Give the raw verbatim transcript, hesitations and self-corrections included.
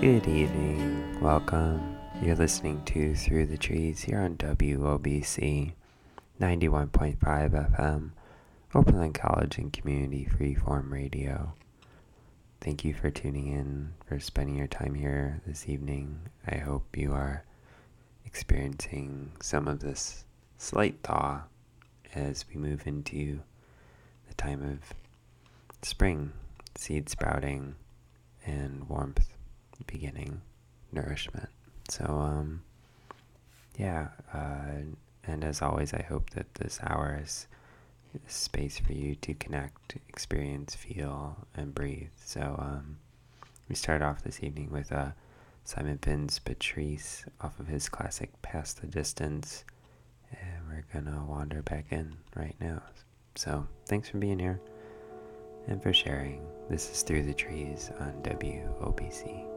Good evening, welcome. You're listening to Through the Trees here on W O B C ninety-one point five F M, Oberlin College and Community Freeform Radio. Thank you for tuning in, for spending your time here this evening. I hope you are experiencing some of this slight thaw as we move into the time of spring, seed sprouting, and warmth beginning, nourishment. So, um, yeah, uh, and as always, I hope that this hour is a space for you to connect, experience, feel, and breathe. So, um, we start off this evening with uh, Simon Finn's Patrice off of his classic Past the Distance, and we're gonna wander back in right now. So, thanks for being here and for sharing. This is Through the Trees on W O B C.